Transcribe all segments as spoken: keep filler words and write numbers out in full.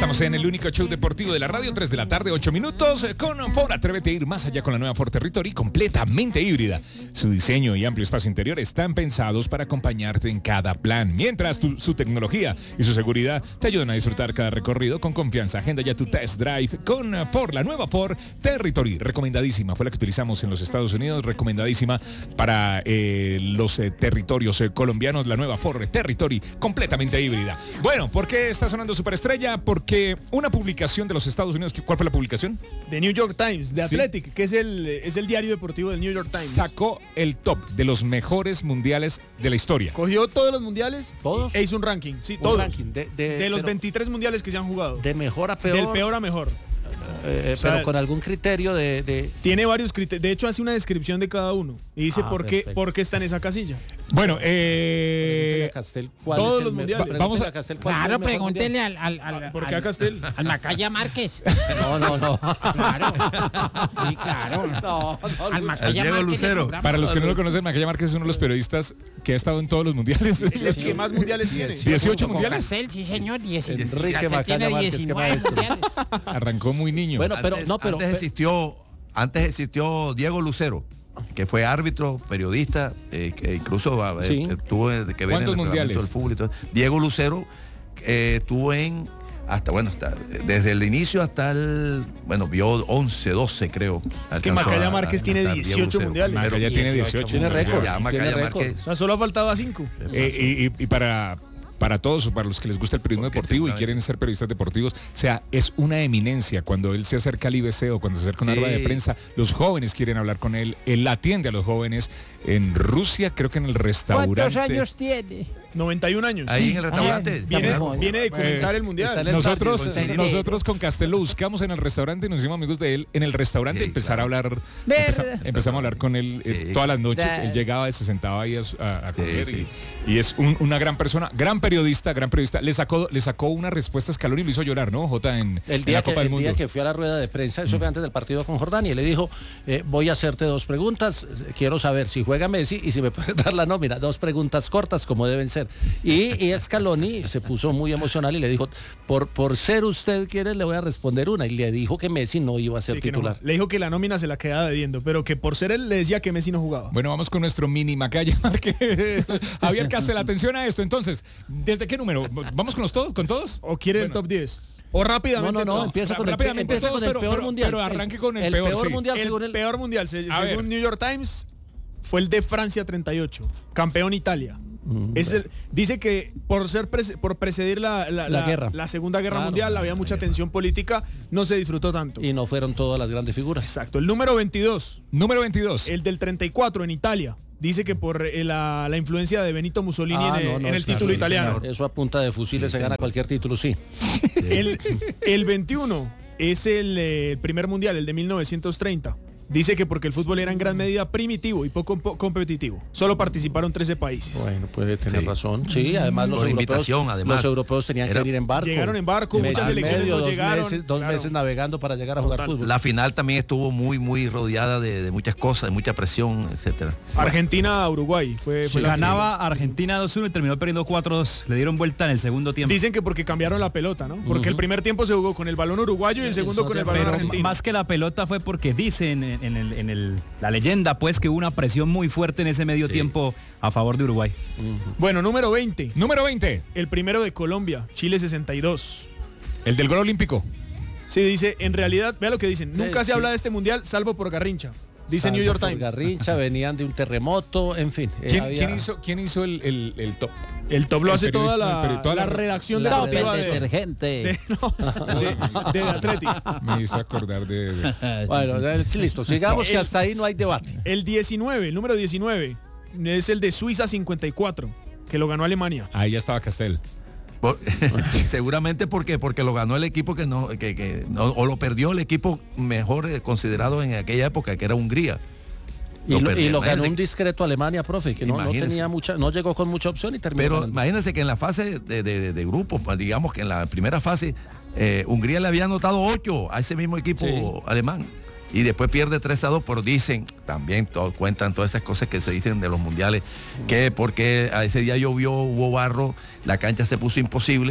Estamos en el único show deportivo de la radio, tres de la tarde, ocho minutos, con Ford. Atrévete a ir más allá con la nueva Ford Territory, completamente híbrida. Su diseño y amplio espacio interior están pensados para acompañarte en cada plan, mientras tu, su tecnología y su seguridad te ayudan a disfrutar cada recorrido con confianza. Agenda ya tu test drive con Ford, la nueva Ford Territory, recomendadísima. Fue la que utilizamos en los Estados Unidos, recomendadísima para eh, los eh, territorios eh, colombianos, la nueva Ford Territory, completamente híbrida. Bueno, ¿por qué está sonando Superestrella? Porque una publicación de los Estados Unidos, ¿cuál fue la publicación? The New York Times, de Sí. Athletic, que es el, es el diario deportivo del New York Times. Sacó el top de los mejores mundiales de la historia. Cogió todos los mundiales ¿Todos? e hizo un ranking. Sí, Un todos. ranking de, de- de los pero veintitrés mundiales que se han jugado. de mejor a peor. Del peor a mejor. eh, o sea, pero con algún criterio de, de- Tiene varios criterios. De hecho, hace una descripción de cada uno. Y dice Ah, por qué, perfecto. por qué está en esa casilla. Bueno, Eh, eh, Pregúntele a Castel cuál todos es el los me- mundiales. pregúntele Vamos a- a Castel cuál es Claro, el mejor pregúntele mundial. al, al, al, ¿Por qué al- a Castel? al Macaya Márquez. No, no, no. Claro. Sí, claro. No, no, Al Lucho. Macaya Diego Márquez. del Lucero. programa. para los que no lo conocen, Macaya Márquez es uno de los periodistas que ha estado en todos los mundiales. Es el que más mundiales tiene. dieciocho Con mundiales. Castel, sí, señor. diecinueve. Enrique Castel Macaya tiene Márquez, qué diecinueve maestro. mundiales. Arrancó muy niño. Bueno, pero antes, no, pero antes existió, antes existió Diego Lucero, que fue árbitro, periodista, eh, que incluso eh, Sí. estuvo en- que ven en ¿Cuántos el reglamento mundiales? del fútbol y todo. Diego Lucero eh, estuvo en hasta bueno hasta desde el inicio hasta el bueno vio once, doce creo. Es que Alcanzó Macaya a- Márquez a tiene estar Diego dieciocho Lucero. mundiales. Pero Macaya tiene dieciocho. Tiene señor. récord. ya Tiene Macaya récord. Márquez. O sea, solo faltaba cinco. Eh, y, y- y para, para todos, para los que les gusta el periodismo Porque deportivo y seguramente- quieren ser periodistas deportivos, o sea, es una eminencia. Cuando él se acerca al I B C o cuando se acerca a una Sí. rueda de prensa, los jóvenes quieren hablar con él. Él atiende a los jóvenes en Rusia, creo que en el restaurante. ¿Cuántos años tiene? noventa y un años. Ahí en el restaurante. Viene, Estamos- viene de comentar Eh, el mundial. está en el Nosotros, Brasil, pues, nosotros con Castel lo buscamos en el restaurante y nos hicimos amigos de él en el restaurante, Sí, empezar claro. a hablar, Verdad. empeza- empezamos a hablar con él eh, Sí. todas las noches. Da- Él llegaba y se sentaba ahí a, su- a- a Sí, comer sí. Y, y es un- una gran persona, gran periodista, gran periodista. Le sacó, le sacó una respuesta a Scaloni y lo hizo llorar, ¿no, Jota? En, El en día, la que, Copa del el Mundo. día que fui a la rueda de prensa, eso fue antes del partido con Jordania, y le dijo, eh, voy a hacerte dos preguntas, eh, quiero saber si juega Messi y si me puedes dar la nómina, dos preguntas cortas como deben ser. Y, y Scaloni se puso muy emocional y le dijo, por, por ser usted quiere, le voy a responder una, y le dijo que Messi no iba a ser Sí, que no. titular. Le dijo que la nómina se la quedaba debiendo, pero que por ser él le decía que Messi no jugaba. Bueno, vamos con nuestro mini Macaya Márquez. Javier Castel, atención a esto. Entonces, ¿desde qué número? ¿Vamos con los todos? ¿Con todos? ¿O quiere el Bueno. top diez? O rápidamente. No, no, no, todo. empieza con, rápidamente el, empieza todos, con el pero- peor pero- mundial. pero arranque con el el peor, peor sí. mundial El según el... peor mundial, se- A según ver. New York Times, fue el de Francia treinta y ocho, campeón Italia. Mm, Es el- dice que por ser prese- por precedir la, la- La la- guerra. la Segunda Guerra Claro. Mundial, había mucha tensión política, no se disfrutó tanto. Y no fueron todas las grandes figuras. Exacto. El número veintidós, Número veintidós. el del treinta y cuatro en Italia, dice que por eh, la, la influencia de Benito Mussolini Ah, en, el- no, no, en el claro, título sí, italiano. señor. Eso a punta de fusiles Sí, se gana señor. cualquier título, sí. El, el veintiuno es el, eh, primer mundial, el de mil novecientos treinta. Dice que porque el fútbol era en gran medida primitivo y poco po- competitivo. Solo participaron trece países. Bueno, puede tener Sí. razón. Sí, además los Por europeos, invitación, además. los europeos tenían Era- que ir en barco. Llegaron en barco, Mes muchas y selecciones medio, no dos llegaron. Meses, dos Claro. meses navegando para llegar a jugar Total. fútbol. La final también estuvo muy muy rodeada de, de muchas cosas, de mucha presión, etcétera. Argentina a Uruguay. Fue, fue la- Ganaba Argentina dos uno y terminó perdiendo cuatro dos. Le dieron vuelta en el segundo tiempo. Dicen que porque cambiaron la pelota, ¿no? Porque el Ujú. primer tiempo se jugó con el balón uruguayo y el segundo con el balón Pero argentino. más que la pelota fue porque dicen en, en el- en el- la leyenda pues que hubo una presión muy fuerte en ese medio Sí. tiempo a favor de Uruguay. Bueno, número veinte. Número veinte. El primero de Colombia, Chile sesenta y dos. El del gol olímpico. Sí, dice, en realidad, vea lo que dicen. Nunca se sí. habla de este mundial salvo por Garrincha. Dice Salvo New York por Times. Garrincha, venían de un terremoto, en fin. eh, ¿Quién, había- quién hizo, quién hizo el, el- el top? El top lo El hace toda periodista- el la, peri- toda la la- redacción la deportiva del de, detergente. de, no, de, de Atlético. Me hizo acordar de... de- Bueno, eh, sí, listo. Sigamos que El- hasta ahí no hay debate. El diecinueve, el número diecinueve, es el de Suiza cincuenta y cuatro, que lo ganó Alemania. Ahí ya estaba Castel. Por- seguramente porque porque lo ganó el equipo que no que, que no- o lo perdió el equipo mejor eh, considerado en aquella época, que era Hungría. Y lo, y perdió. lo ganó Imagínate- un discreto Alemania, profe, que no, no Imagínese. tenía mucha, no llegó con mucha opción y terminó Pero ganando. imagínense que en la fase de, de, de grupos, pues, digamos que en la primera fase, eh, Hungría le había anotado ocho a ese mismo equipo Sí. alemán. Y después pierde tres a dos, pero dicen, también to- cuentan todas esas cosas que se dicen de los mundiales, que porque a ese día llovió, hubo barro, la cancha se puso imposible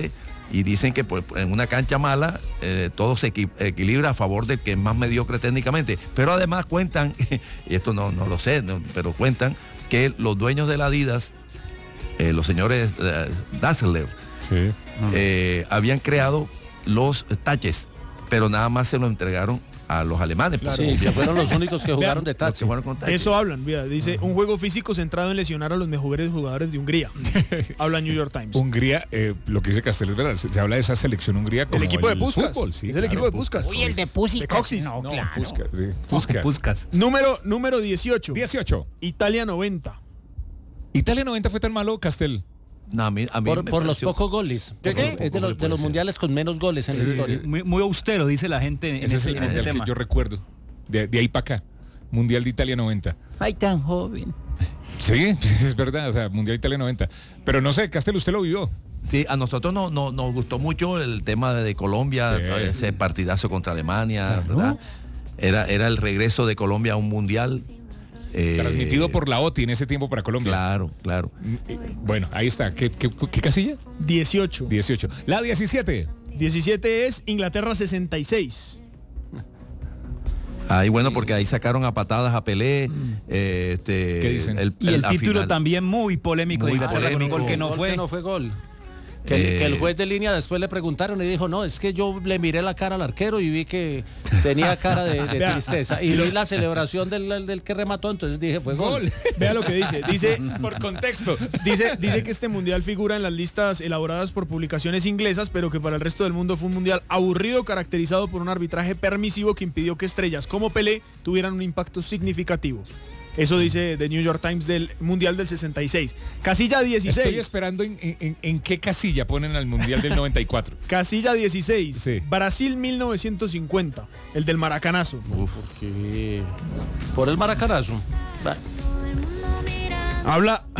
y dicen que pues, en una cancha mala eh, todo se equi- equilibra a favor del que es más mediocre técnicamente. Pero además cuentan, y esto no, no lo sé, no, pero cuentan que los dueños de la Adidas, eh, los señores eh, Dassler, Sí. eh, habían creado los taches, pero nada más se lo entregaron a los alemanes. pues, Sí, que fueron los únicos que jugaron de los tache. que jugaron con taches. Eso hablan, mira, dice un juego físico centrado en lesionar a los mejores jugadores de Hungría. Habla New York Times. Hungría, eh, lo que dice Castel es verdad, se, se habla de esa selección Hungría como El equipo de Puskás. fútbol, sí, es el claro. equipo de Puskás. Uy, el de De Pussycat. Coxis. No, No, claro. Puskás, sí, Puskás. Puskas. Número, número dieciocho. dieciocho. Italia noventa. Italia noventa fue tan malo, Castel. No, a mí- a mí Por, me por los pareció- pocos goles. ¿Qué, qué? Es de los, de los mundiales con menos goles en la historia. Muy, muy austero, dice la gente en, Ese es ese, el en este mundial tema. que yo recuerdo. De, de ahí para acá. Mundial de Italia noventa. Ay, tan joven. Sí, es verdad, o sea, Mundial de Italia noventa. Pero no sé, Castel, usted lo vivió. Sí, a nosotros no, no, nos gustó mucho el tema de, de Colombia, Sí. ese partidazo contra Alemania, ¿verdad? Era, era el regreso de Colombia a un mundial. eh, Transmitido por la O T I en ese tiempo para Colombia. Claro, claro. Bueno, ahí está. ¿Qué, qué, qué casilla? dieciocho. dieciocho. La diecisiete. diecisiete es Inglaterra sesenta y seis. Ahí bueno, porque ahí sacaron a patadas a Pelé. eh, este, ¿Qué dicen? Y el la título final. también muy polémico Muy de Inglaterra con un polémico. gol que no Gol fue. que no fue gol. Que, Eh. que el juez de línea después le preguntaron y dijo, no, es que yo le miré la cara al arquero y vi que tenía cara de, de Vea. tristeza. Y vi la celebración del, del que remató, entonces dije, fue gol. Gol. Vea lo que dice. Dice, Por contexto. dice, dice que este mundial figura en las listas elaboradas por publicaciones inglesas, pero que para el resto del mundo fue un mundial aburrido, caracterizado por un arbitraje permisivo que impidió que estrellas como Pelé tuvieran un impacto significativo. Eso dice The New York Times del mundial del sesenta y seis. Casilla dieciséis. Estoy esperando en, en- en qué casilla ponen al Mundial del noventa y cuatro. Casilla dieciséis. Sí. Brasil mil novecientos cincuenta. El del maracanazo. Que- Por el maracanazo. Va. Habla,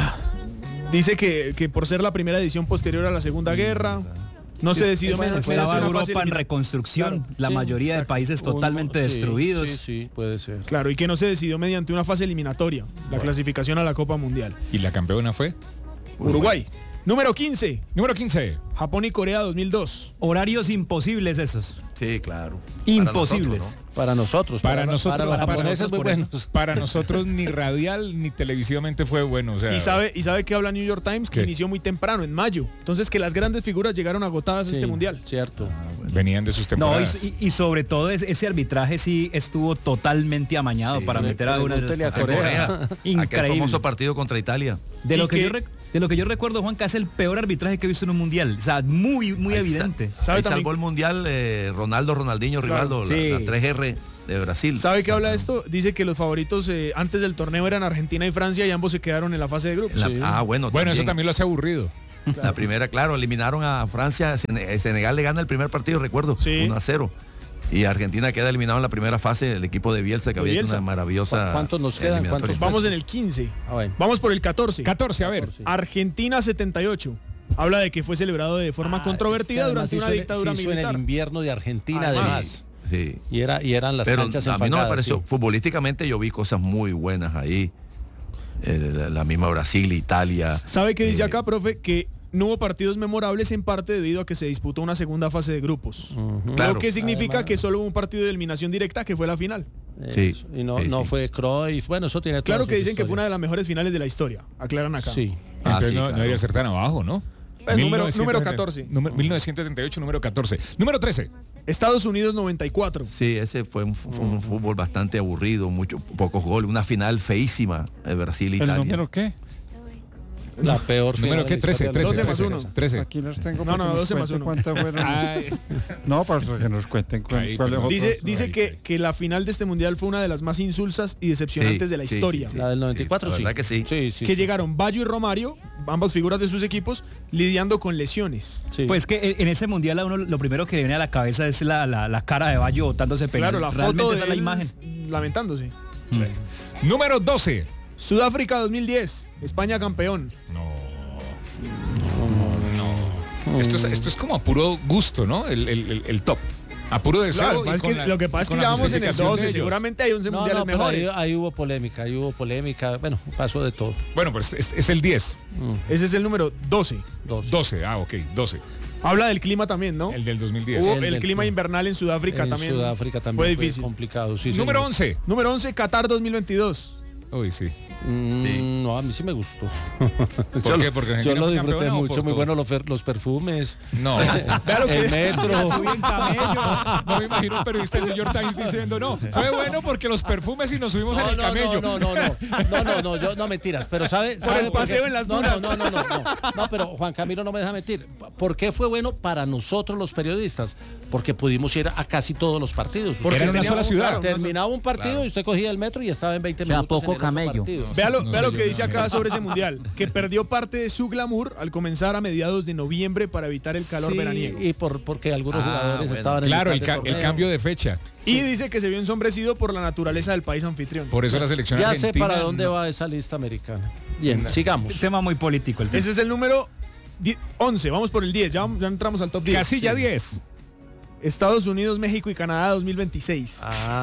dice que, que por ser la primera edición posterior a la Segunda Guerra, no se decidió bueno, mediante puede una ser Estaba fase Europa en eliminatoria. reconstrucción, Claro, la sí, mayoría de exacto. países totalmente Uno- sí, destruidos. Sí, sí, puede ser. Claro, y que no se decidió mediante una fase eliminatoria, la clasificación a la Copa Mundial. Y la campeona fue Uruguay. Número quince, número quince. Japón y Corea dos mil dos. Horarios imposibles esos. Sí, claro. Imposibles. Para nosotros, Para nosotros. Para nosotros, Para los para japoneses nosotros, muy por eso. buenos. Para nosotros ni radial ni televisivamente fue bueno. O sea, Y sabe, y sabe que habla New York Times que ¿Qué? inició muy temprano, en mayo. Entonces que las grandes figuras llegaron agotadas a Sí, este mundial. Cierto. venían de sus No, temporadas. y, y- y sobre todo ese, ese arbitraje sí estuvo totalmente amañado Sí, para le- meter a una de las pregúntele a A Corea. Corea. Aquel Increíble. famoso partido contra Italia. De Y lo que, que- yo rec- de lo que yo recuerdo, Juan, que es el peor arbitraje que he visto en un mundial. O sea, muy, muy Ahí evidente. sa- ¿Sabe Ahí también- salvó el mundial eh, Ronaldo, Ronaldinho, Rivaldo, la- sí. la, tres R de Brasil. ¿Sabe qué habla esto? Dice que los favoritos eh, antes del torneo eran Argentina y Francia y ambos se quedaron en la fase de grupos. La- Sí. Ah, bueno, Bueno, eso también. también lo hace aburrido. La primera, claro, eliminaron a Francia, Sene- Senegal le gana el primer partido, recuerdo, Sí. uno a cero. Y Argentina queda eliminado en la primera fase, el equipo de Bielsa, que De había hecho Bielsa. una maravillosa. ¿Cu- cuántos nos quedan? eliminatoria. ¿Cuántos? Vamos en el quince. Ah, bueno. Vamos por el catorce. catorce, a ver. Argentina setenta y ocho. Habla de que fue celebrado de forma Ah, controvertida es que además durante hizo una en- dictadura se hizo en militar. el invierno de Argentina, Además. además. Sí. Y, era, y eran las Pero canchas a mí no me enfangadas, pareció, sí. futbolísticamente yo vi cosas muy buenas ahí. Eh, la, la misma Brasil, Italia. ¿Sabe qué dice eh, acá, profe? Que no hubo partidos memorables en parte debido a que se disputó una segunda fase de grupos. Claro. Lo que significa Además. que solo hubo un partido de eliminación directa que fue la final. Sí, Eso. Y no, sí, no sí. fue Cruyff. Bueno, eso tiene Claro todas que sus dicen que fue una de historias. las mejores finales de la historia. Aclaran acá. Sí. Ah, Entonces sí, no, no claro. debería ser tan abajo, ¿no? Pues, número- mil novecientos número catorce. Número, mil novecientos setenta y ocho, número catorce. Número trece. Estados Unidos noventa y cuatro. Sí, ese fue un, fue un fútbol bastante aburrido, mucho, pocos goles, una final feísima de Brasil-Italia. qué? La peor ¿Número final qué? de la trece, historia del trece, doce más trece, uno. trece. Aquí los tengo. No, para no, que nos doce más cuenten uno. cuántas fueron. Ay, No, para que nos cuenten cu- Ahí, cuáles perdón. otros. Dice, dice Ahí, que, ahí. que la final de este mundial fue una de las más insulsas y decepcionantes Sí, de la sí, historia. sí, La del noventa y cuatro, la sí. verdad que sí. Sí, sí, Que sí. llegaron Bayo y Romario, ambas figuras de sus equipos, lidiando con lesiones. Sí. Pues que en ese mundial a uno lo primero que le viene a la cabeza es la, la, la cara de Bayo botándose penas. Claro, la Realmente foto esa de es la él imagen. lamentándose. número doce. Sudáfrica dos mil diez, España campeón. No. No. Esto es, esto es como a puro gusto, ¿no? El, el- el- el top. A puro deseo. Claro, y es con que la- lo que pasa es con que la ya vamos en el justificación de doce, ellos. seguramente hay once No, mundiales no, pero mejores. ahí, ahí hubo polémica, ahí hubo polémica. Bueno, pasó de todo. Bueno, pues es, es el diez. Mm, Ese es el número doce. dos. doce, ah, ok, doce. Habla del clima también, ¿no? El del dos mil diez. Hubo El el, del clima clima. invernal en Sudáfrica En también. Sudáfrica también fue fue, difícil. complicado. Sí, Número señor. once. Número once, Qatar dos mil veintidós. Uy, sí. Mm, Sí. No, a mí sí me gustó. ¿Por qué? ¿Porque yo Argentina lo fue disfruté campeona o mucho, por muy todo? bueno los, fer- los perfumes, No. Vea lo que- el metro. Subí en camello. No me imagino un periodista del New York Times diciendo, no, fue bueno porque los perfumes y nos subimos en el no, camello. no, no, no, no, no, no, no, yo no mentiras, pero sabe, Por sabe el por qué? paseo en las no, dunas. no, no, no, no, no, no, pero Juan Camilo no me deja mentir. ¿Por qué fue bueno para nosotros los periodistas? Porque pudimos ir a casi todos los partidos. Porque era en una sola teníamos- ciudad. claro, una sola- Terminaba un partido Claro. y usted cogía el metro y estaba en veinte O sea, minutos. poco en el otro camello. partido. Vea lo, No vea sé, lo yo que no dice me acá imagino. sobre ese mundial, que perdió parte de su glamour al comenzar a mediados de noviembre para evitar el calor Sí, veraniego. y por, porque algunos Ah, jugadores bueno. estaban en Claro, el, mitad ca- de el torneo. cambio de fecha. Y dice que se vio ensombrecido por la naturaleza del país anfitrión. Por eso la selección Ya argentina... sé para dónde no- va esa lista americana. Bien, sigamos. Tema muy político el tema. Ese es el número die- once, vamos por el diez, ya, ya entramos al top diez. Casilla diez. Estados Unidos, México y Canadá dos mil veintiséis.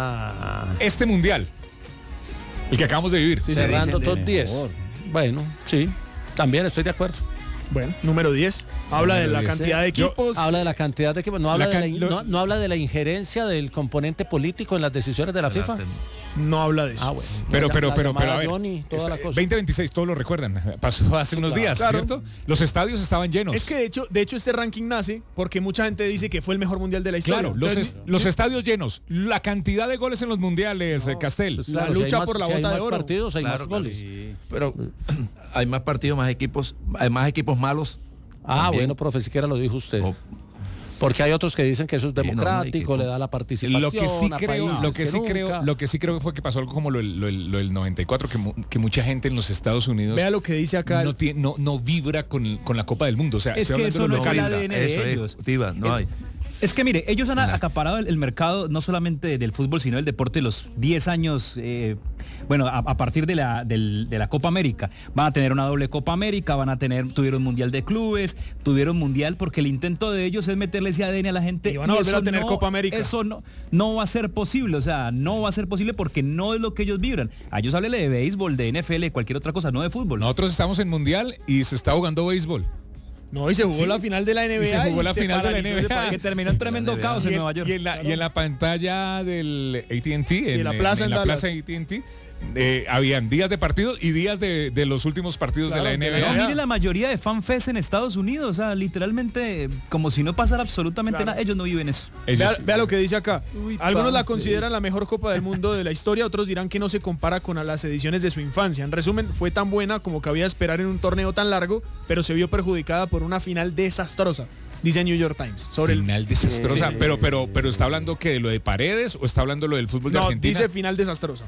Ah, Este mundial. El que acabamos de vivir. cerrando dicen top diez. Bueno, sí, también estoy de acuerdo. Bueno, número diez. Habla de Número la diez. cantidad de Yo- equipos. Habla de la cantidad de equipos, no habla, La de la, can- in- lo- no, no habla de la injerencia del componente político en las decisiones de la FIFA. No habla de eso. Ah, bueno. Pero, La- pero, la pero, pero, llamada a ver. Johnny, toda esta- la cosa. veinte veintiséis, todos lo recuerdan. Pasó hace unos Claro. días, Claro. ¿cierto? Los estadios estaban llenos. Es que de hecho, de hecho este ranking nace porque mucha gente dice que fue el mejor mundial de la historia. Claro, los, Entonces, est- los estadios llenos, la cantidad de goles en los mundiales, eh, Castel. Pues La claro, si hay lucha más- por la si hay bota de más oro. partidos, hay Claro, más claro. goles. Pero hay más partidos, más equipos, hay más equipos malos. Ah, También. bueno, profe, siquiera lo dijo usted. O- Porque hay otros que dicen que eso es Sí, no, no, hay democrático, que- le da la participación. Lo que sí a creo, países lo que sí nunca. creo, lo que sí creo fue que pasó algo como lo, del- lo del- lo del noventa y cuatro, que, mu- que mucha gente en los Estados Unidos Vea lo que dice acá. no, tiene- no, no vibra con, con la Copa del Mundo. O sea, Es estoy que hablando eso de no los es el vibra, A D N de eso es, ellos. Tiva, no hay. Es que mire, ellos han a- acaparado el, el mercado no solamente del fútbol, sino del deporte los diez años, eh, bueno, a, a partir de la, del- de la Copa América. Van a tener una doble Copa América, van a tener, tuvieron Mundial de Clubes, tuvieron Mundial, porque el intento de ellos es meterle ese A D N a la gente. Y van a volver eso a tener Copa América. Eso no, no va a ser posible, o sea, no va a ser posible porque no es lo que ellos vibran. A ellos háblele de béisbol, de N F L, de cualquier otra cosa, no de fútbol. Nosotros estamos en Mundial y se está jugando béisbol. No, y se jugó Sí. la final de la N B A. Y se jugó la final de la paralizó N B A. ese país. Que terminó en tremendo N B A. caos Y en en, Nueva York. y en la, y en la pantalla del A T and T, en, la en- plaza en en la Dallas. plaza de A T and T, eh, habían días de partidos y días de, de los últimos partidos Claro, de la de la N B A. No, mire la mayoría de fanfest en Estados Unidos, o sea, literalmente como si no pasara absolutamente Claro. nada, ellos no viven eso. Ellos- Vea, vea lo que dice acá. Uy, Algunos la parce. consideran la mejor Copa del Mundo de la historia, otros dirán que no se compara con a las ediciones de su infancia. En resumen, fue tan buena como cabía esperar en un torneo tan largo, pero se vio perjudicada por una final desastrosa, dice New York Times. Sobre el Final desastrosa, Sí. pero, pero, pero está hablando que de lo de Paredes o está hablando de lo del fútbol de No, Argentina. dice final desastrosa.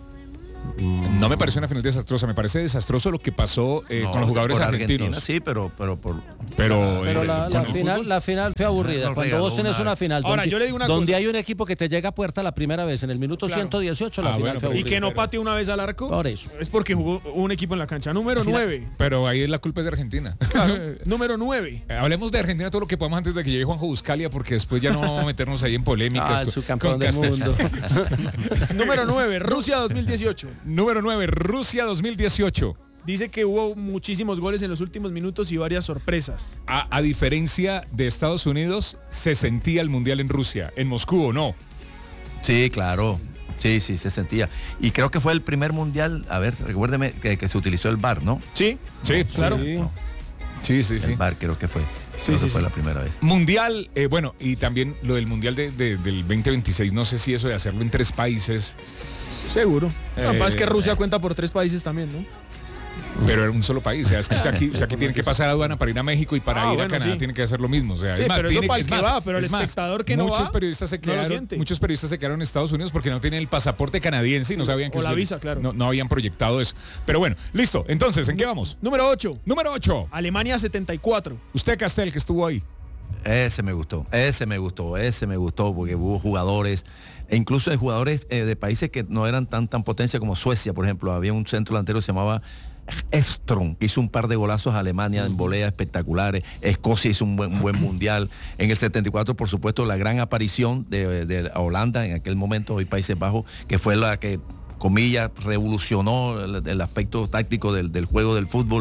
No me parece una final desastrosa, me parece desastroso lo que pasó eh, No, con los jugadores por argentinos. Argentina, sí, pero, pero por. Pero, Pero eh, la, con la el final, fútbol- la final fue aburrida. Nos Cuando regaló vos tenés una- una final Ahora, donde, yo le digo una donde cosa. hay un equipo que te llega a puerta la primera vez en el minuto Claro. ciento dieciocho, la Ah, final bueno, fue pero- Y aburrida. que no pateó una vez al arco Por eso. es porque jugó un equipo en la cancha. Número Así la- nueve. Pero ahí la culpa es de Argentina. Número nueve. Eh, Hablemos de Argentina todo lo que podamos antes de que llegue Juanjo Buscalia, porque después ya no vamos a meternos ahí en polémicas. Ah, el con- subcampeón con del Castel. mundo. Número nueve, Rusia dos mil dieciocho. Número nueve, Rusia dos mil dieciocho. Dice que hubo muchísimos goles en los últimos minutos y varias sorpresas. A, a diferencia de Estados Unidos, se sentía el Mundial en Rusia. ¿En Moscú o no? Sí, claro. Sí, sí, se sentía. Y creo que fue el primer mundial, a ver, recuérdeme que, que se utilizó el V A R, ¿no? ¿Sí? Sí, Claro. No, Sí, sí, sí. el V A R creo que fue. Sí, Creo sí, que fue sí. la primera vez. Mundial, eh, bueno, y también lo del Mundial de- de- del veinte veintiséis, no sé si eso de hacerlo en tres países, Seguro. Lo que pasa es que Eh, Rusia cuenta por tres países también, ¿no? pero era un solo país. O sea, es que usted aquí, usted aquí tiene que pasar aduana para ir a México y para Ah, ir bueno, a Canadá sí. tiene que hacer lo mismo. O sea, Sí, es más, pero eso tiene, para el es que más, va, pero el es más, espectador que no muchos va, periodistas se no lo quedaron, siente. muchos periodistas se quedaron en Estados Unidos porque no tienen el pasaporte canadiense y no sabían que O la eso- visa, claro. no, no habían proyectado eso. Pero bueno, listo. Entonces, ¿en qué vamos? Número ocho, Número ocho. Alemania setenta y cuatro. Usted, Castel, que estuvo ahí. Ese me gustó, ese me gustó, ese me gustó porque hubo jugadores, e incluso de jugadores eh, de países que no eran tan tan potencia como Suecia, por ejemplo. Había un centro delantero que se llamaba Ekström, que hizo un par de golazos a Alemania en voleas espectaculares. Escocia hizo un buen, un buen mundial. En el setenta y cuatro, por supuesto, la gran aparición de, de Holanda en aquel momento, hoy Países Bajos, que fue la que, comillas, revolucionó el, el aspecto táctico del, del juego del fútbol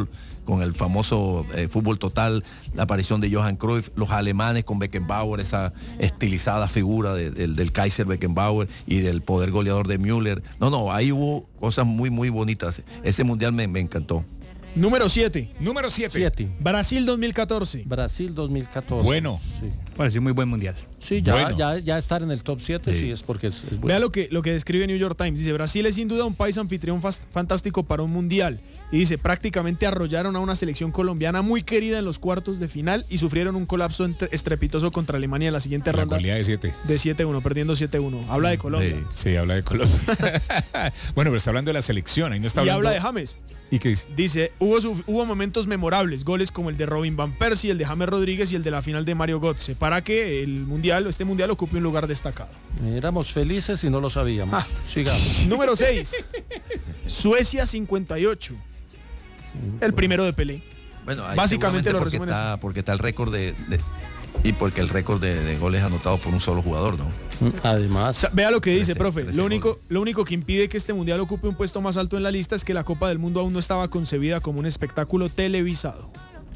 con el famoso eh, fútbol total, la aparición de Johan Cruyff, los alemanes con Beckenbauer, esa estilizada figura de, de, del Kaiser Beckenbauer y del poder goleador de Müller. No, no, ahí hubo cosas muy, muy bonitas. Ese mundial me, me encantó. Número siete. Número siete. Siete. Brasil dos mil catorce. Brasil dos mil catorce. Bueno. Sí, Pareció muy buen mundial. sí ya, Bueno. ya, ya estar en el top siete, sí, Sí. es porque es, es bueno. Vea lo que, lo que describe New York Times. Dice, Brasil es sin duda un país anfitrión fas- fantástico para un mundial. Y dice, prácticamente arrollaron a una selección colombiana muy querida en los cuartos de final y sufrieron un colapso entre- estrepitoso contra Alemania en la siguiente La ronda goleada de siete. de siete uno, perdiendo siete uno. Habla de Colombia. Sí. Sí, habla de Colombia. Bueno, pero está hablando de la selección, ahí no está Y hablando... habla de James. ¿Y qué dice? Dice, hubo, su- hubo momentos memorables, goles como el de Robin Van Persie, el de James Rodríguez y el de la final de Mario Götze, para que el mundial, este mundial ocupe un lugar destacado. Éramos felices y no lo sabíamos. Ah. Sigamos. Número seis. Suecia cincuenta y ocho. El primero de Pelé. Bueno, ahí Básicamente seguramente lo porque resumen está, porque está el récord de, de- y porque el récord de, de goles anotados por un solo jugador, ¿no? Además, Sa- Vea lo que dice, Trece, profe. trece Lo único, goles. lo único que impide que este mundial ocupe un puesto más alto en la lista es que la Copa del Mundo aún no estaba concebida como un espectáculo televisado.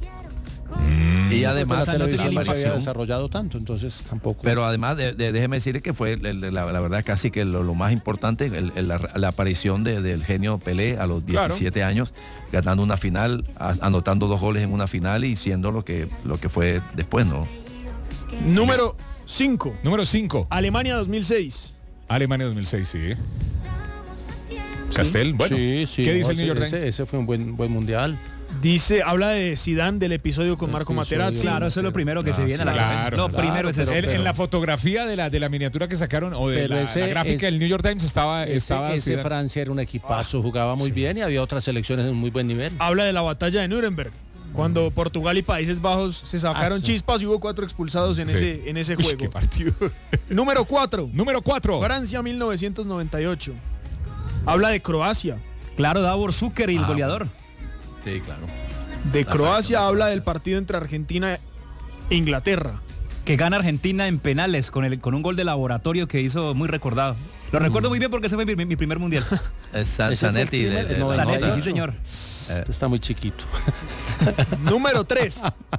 Y la además televisión no se había aparición- desarrollado tanto, entonces tampoco. Pero además, de, de- déjeme decirle que fue el- el- la, la verdad casi que lo, lo más importante, el- el- la, la aparición de- del genio Pelé a los Claro. diecisiete años, ganando una final, a- anotando dos goles en una final y siendo lo que, lo que fue después, ¿no? Número cinco. Número cinco. Alemania dos mil seis. Alemania dos mil seis, sí. Castel, bueno. sí, sí, ¿Qué no, dice el ese, New York Times? ese, ese fue un buen, buen mundial. Dice, habla de Zidane, del episodio con El Marco episodio, Materazzi. Claro, eso es lo primero que Ah, se viene sí, a la claro, cabeza. Lo claro, primero es eso. En, pero- en la fotografía de la, de la miniatura que sacaron o de Pero la, ese la gráfica es- del New York Times estaba... Ese, estaba ese Zidane. Francia era un equipazo, jugaba muy bien y había otras selecciones en muy buen nivel. Habla de la batalla de Nuremberg, cuando Portugal y Países Bajos se sacaron Ah, sí. chispas y hubo cuatro expulsados en Sí. ese, en ese Uy, juego. qué partido. Número cuatro. Número cuatro. Francia mil novecientos noventa y ocho. Habla de Croacia. Claro, Davor Zucker y el Ah, goleador. Sí, claro. De La Croacia aparición de habla Croacia. del partido entre Argentina e Inglaterra. Que gana Argentina en penales con, el, con un gol de laboratorio que hizo muy recordado. Lo recuerdo muy bien porque ese fue mi, mi primer mundial. Es San- Ese fue el Zanetti de, primer- de no, la Zanetti, nota. sí señor. Está muy chiquito. Número tres.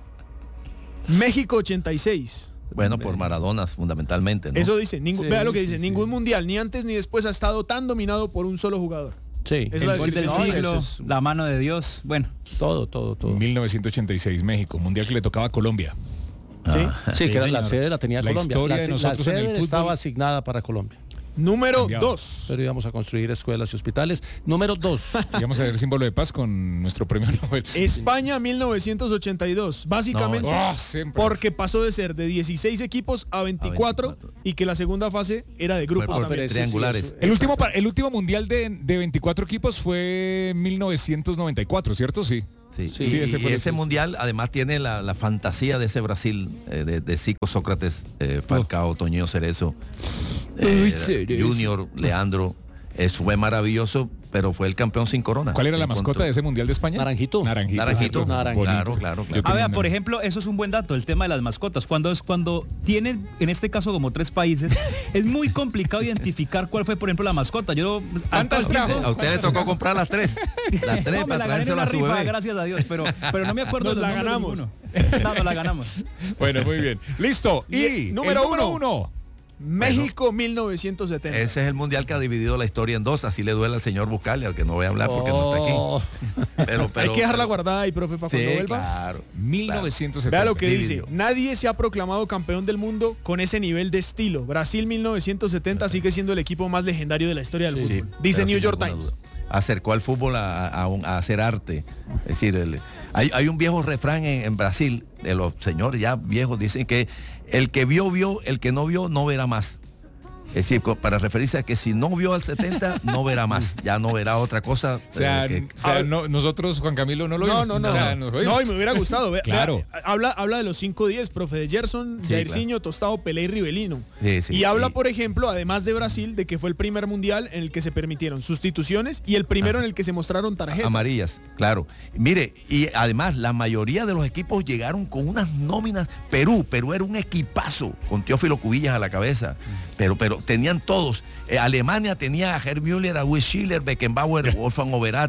México ochenta y seis. Bueno, por Maradona fundamentalmente, ¿no? Eso dice, ningún- Sí, vea lo que sí, dice, sí. ningún mundial, ni antes ni después ha estado tan dominado por un solo jugador. Sí, Es El la gol del descripción. siglo, No, eso es- la mano de Dios. Bueno, todo, todo, todo. mil novecientos ochenta y seis, México, mundial que le tocaba a Colombia. ¿Sí? Sí, que era la señor. sede la tenía La Colombia. historia la, de se- nosotros la en el sede fútbol. estaba asignada para Colombia. Número Cambiado. dos. Pero íbamos a construir escuelas y hospitales. Número dos. Y vamos a ver símbolo de paz con nuestro premio Nobel. España mil novecientos ochenta y dos. Básicamente No, Oh, siempre. porque pasó de ser de dieciséis equipos a veinticuatro, A veinticuatro. y que la segunda fase era de Fue grupos por también. ese sí, triangulares. eso- El último, pa- el último mundial de, de veinticuatro equipos fue mil novecientos noventa y cuatro, ¿cierto? Sí. Sí, Sí, y ese ese, fue y el ese que- mundial además tiene la, la fantasía de ese Brasil, eh, de, de Zico, Sócrates, eh, Falcao, Toño Cerezo, eh, Uy, Cerezo. Junior, Leandro. Eso fue maravilloso, pero fue el campeón sin corona. ¿Cuál era la En mascota contra- de ese mundial de España? Naranjito. Naranjito. Naranjito. ¿cierto? Naranjito. Bonito. Claro, claro, claro. Yo a tenía ver, una- por ejemplo, eso es un buen dato, el tema de las mascotas. Cuando es cuando tienen, en este caso, como tres países, es muy complicado identificar cuál fue, por ejemplo, la mascota. Yo ¿Cuántas al tiempo- trajo? A usted le tocó comprar las tres. Las tres No, me para la gané en traérselo una a su rifa, bebé. gracias a Dios, pero, pero no me acuerdo Nos de los la nombres de ganamos. ninguno. No, no la ganamos. Bueno, muy bien. Listo. Y, Y el número número uno. uno. México mil novecientos setenta. Ese es el mundial que ha dividido la historia en dos. Así le duele al señor Buscalia, al que no voy a hablar porque no está Oh, aquí. Pero, pero, Hay que dejarla pero- guardada ahí, profe, para Sí, cuando vuelva. claro. mil novecientos setenta. Vea lo que Dividido. dice. Nadie se ha proclamado campeón del mundo con ese nivel de estilo. Brasil mil novecientos setenta sigue siendo el equipo más legendario de la historia del Sí, fútbol. Dice pero New sin York ninguna Times. duda. Acercó al fútbol a, a un- a hacer arte. Es decir, el- hay, hay un viejo refrán en, en Brasil, de los señores ya viejos, dicen que el que vio, vio, el que no vio, no verá más. Es decir, co- para referirse a que si no vio al setenta, no verá más. Ya no verá otra cosa. O sea, eh, que- o sea, no- nosotros, Juan Camilo, no lo No, vimos. no, no. O sea, no, nos oímos. y me hubiera gustado. Vea- Claro. vea, habla, habla de los cinco diez, profe, de Gerson, Sí, Jairzinho, Tostado, Pelé y Rivelino. Sí, sí, y habla, y- por ejemplo, además de Brasil, de que fue el primer mundial en el que se permitieron sustituciones y el primero en el que se mostraron tarjetas. amarillas, claro. Mire, y además la mayoría de los equipos llegaron con unas nóminas. Perú, Perú era un equipazo, con Teófilo Cubillas a la cabeza, pero, pero tenían todos. Eh, Alemania tenía a Gerd Müller, a Will Schiller, Beckenbauer, Wolfgang Overath.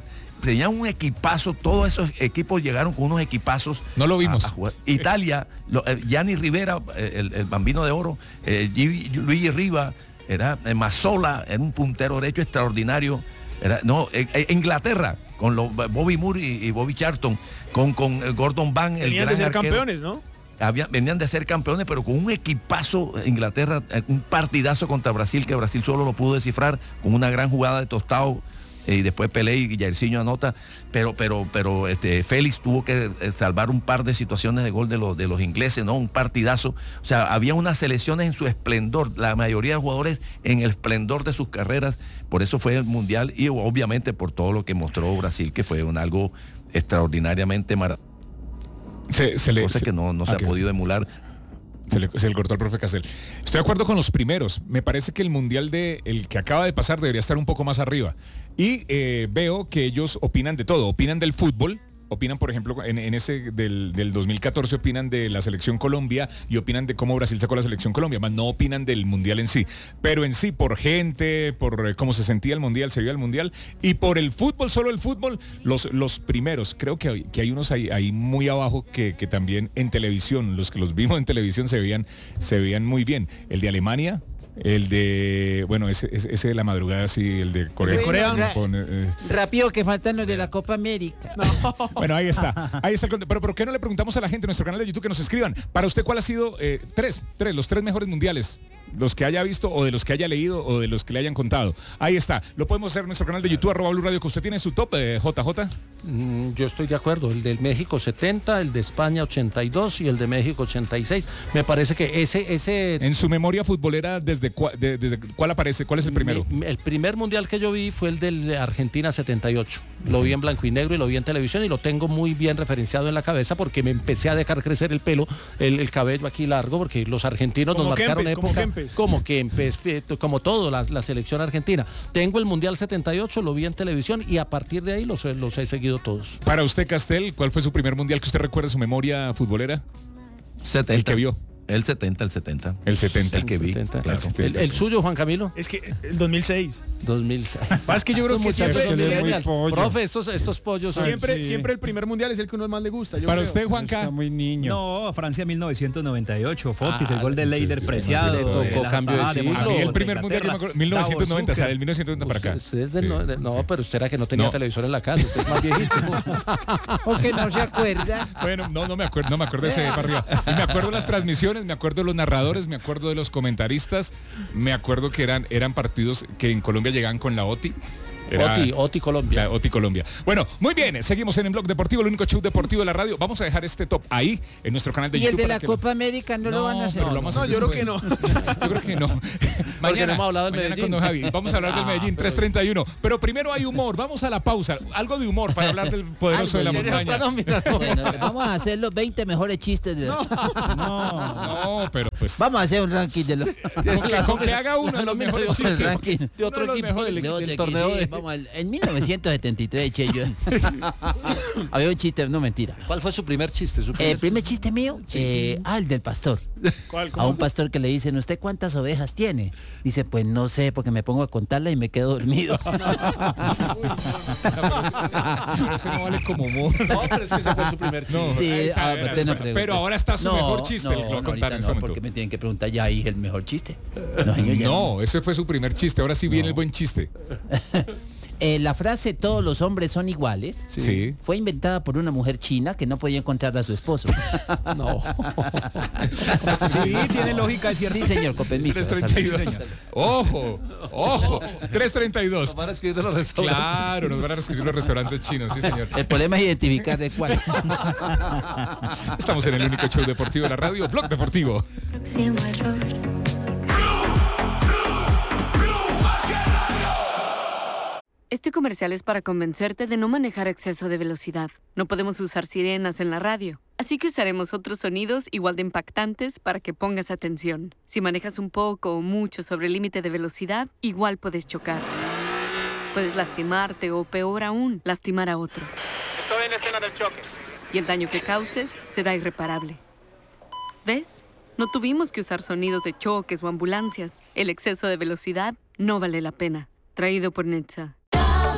tenían un equipazo, todos esos equipos llegaron con unos equipazos. No lo vimos. A, a jugar. Italia, lo, eh, Gianni Rivera, el, el bambino de oro, eh, G, Luigi Riva, era eh, Mazzola, era un puntero derecho extraordinario. Era, no, eh, eh, Inglaterra, con los Bobby Moore y, y Bobby Charlton, con, con eh, Gordon Banks, el Venían gran de ser arquero. campeones, ¿no? Había, venían de ser campeones, pero con un equipazo. Inglaterra, un partidazo contra Brasil, que Brasil solo lo pudo descifrar con una gran jugada de Tostao, eh, y después Pelé y Jairzinho anota, pero pero pero este Félix tuvo que eh, salvar un par de situaciones de gol de los de los ingleses, ¿no? Un partidazo. O sea, había unas selecciones en su esplendor, la mayoría de jugadores en el esplendor de sus carreras, por eso fue el mundial y obviamente por todo lo que mostró Brasil, que fue un algo extraordinariamente maravilloso. Se, se le, cosa se, que no, no se okay. ha podido emular. Se le, se le cortó el profe Castel. Estoy de acuerdo con los primeros. Me parece que el mundial de el que acaba de pasar debería estar un poco más arriba. Y eh, veo que ellos opinan de todo. Opinan del fútbol. Opinan, por ejemplo, en, en ese del, del dos mil catorce opinan de la selección Colombia y opinan de cómo Brasil sacó la selección Colombia, más no opinan del mundial en sí. Pero en sí, por gente, por eh, cómo se sentía el mundial, se vio el mundial, y por el fútbol, solo el fútbol, los, los primeros. Creo que hay, que hay unos ahí, ahí muy abajo que, que también en televisión, los que los vimos en televisión se veían, se veían muy bien. El de Alemania. El de, bueno, ese, ese, ese de la madrugada, sí, el de Corea. Bueno, Corea. ra- Con, eh, Rápido que faltan los de la Copa América. Bueno, ahí está. Ahí está el conte- Pero ¿por qué no le preguntamos a la gente en nuestro canal de YouTube que nos escriban? Para usted, ¿cuál ha sido eh, tres, tres, los tres mejores mundiales? Los que haya visto o de los que haya leído o de los que le hayan contado. Ahí está. Lo podemos hacer en nuestro canal de YouTube, arroba Blue Radio, que usted tiene su top, eh, J J. Mm, yo estoy de acuerdo, el del México setenta, el de España ochenta y dos y el de México ochenta y seis. Me parece que ese... ese En su memoria futbolera, ¿desde, cua- de- desde cuál aparece? ¿Cuál es el primero? mi- el primer mundial que yo vi fue el del Argentina setenta y ocho. Lo vi en blanco y negro y lo vi en televisión y lo tengo muy bien referenciado en la cabeza porque me empecé a dejar crecer el pelo, el, el cabello aquí largo, porque los argentinos nos Como marcaron Kempes, como época Kempes. como Kempes, eh, como todo, la, la selección argentina. Tengo el mundial setenta y ocho, lo vi en televisión y a partir de ahí los, los he seguido todos. Para usted, Castel, ¿cuál fue su primer mundial que usted recuerda en su memoria futbolera? setenta. El que vio. El setenta, el setenta. El setenta. El que vi. setenta. Claro. El, el suyo, Juan Camilo, Es que el dos mil seis. dos mil seis. Es que yo creo que siempre, muchachos, él es muy siempre, pollo. Profe, estos, estos pollos son- siempre, sí. siempre el primer mundial es el que uno más le gusta. yo Para creo. usted, Juanca. Está muy niño. No, Francia mil novecientos noventa y ocho, Fotis, Ah, el gol de Leider entonces, Preciado. le tocó de la cambio de tajada siglo. A mí el Monroe, primer de mundial, yo me Inglaterra, acuerdo, mil novecientos noventa, o sea, del mil novecientos noventa para acá. Usted es del Sí, no, de- no, sí. pero usted era que no tenía No. televisor en la casa, usted es más viejito. Porque no se acuerda. Bueno, no, no me acuerdo, no me acuerdo de ese para arriba. Y me acuerdo de las transmisiones, me acuerdo de los narradores, me acuerdo de los comentaristas, me acuerdo que eran, eran partidos que en Colombia llegaban con la OTI. Era- Oti, Oti Colombia. La OTI Colombia. Bueno, muy bien, seguimos en el Blog Deportivo, el único show deportivo de la radio. Vamos a dejar este top ahí, en nuestro canal de Y el YouTube. de para la que lo- Copa América no, lo van a hacer. pero lo vamos a No, hacer yo creo que después. Yo creo que no. Mañana, no hemos hablado del mañana Medellín. con don Javi. Vamos a hablar del Ah, Medellín, pero- tres treinta y uno. Pero primero hay humor, vamos a la pausa. Algo de humor para hablar del poderoso de la Algo, montaña. Bueno, vamos a hacer los veinte mejores chistes. De... No, pero pues... Vamos a hacer un ranking de los... Con que, con que haga uno de los mejores El chistes. ranking. De Uno otro de los equipo mejores. del, de del otro torneo que sí, de... vamos al- en mil novecientos setenta y tres, che, yo. Había un chiste, no mentira. ¿Cuál fue su primer chiste? Su El primer chiste mío, eh, ah, el del pastor. ¿Cuál? A ¿Cómo? un pastor que le dicen, ¿usted cuántas ovejas tiene? Dice, pues no sé, porque me pongo a contarla y me quedo dormido. Pero ese no vale como humor. No, pero es que ese fue su primer chiste. No, Sí, esa ah, era usted no su- pregunte. pero ahora está su No, mejor chiste. no, el que voy a no, contar ahorita en este no, momento. porque me tienen que preguntar ya ahí el mejor chiste. No, señor, ya No, ese fue su primer chiste. Ahora sí viene el buen chiste. Eh, la frase todos los hombres son iguales Sí. fue inventada por una mujer china que no podía encontrar a su esposo. No. Sí, tiene lógica, es cierto. Sí, señor, con permiso. tres treinta y dos. Ojo, ojo. tres treinta y dos. Para escribir de los restaurantes. Claro, nos van a escribir los restaurantes chinos, sí, señor. El problema es identificar de cuál. Estamos en el único show deportivo de la radio, Blog Deportivo. Próximo error. Este comercial es para convencerte de no manejar a exceso de velocidad. No podemos usar sirenas en la radio, así que usaremos otros sonidos igual de impactantes para que pongas atención. Si manejas un poco o mucho sobre el límite de velocidad, igual puedes chocar. Puedes lastimarte o, peor aún, lastimar a otros. Estoy en la escena del choque. Y el daño que causes será irreparable. ¿Ves? No tuvimos que usar sonidos de choques o ambulancias. El exceso de velocidad no vale la pena. Traído por Netza.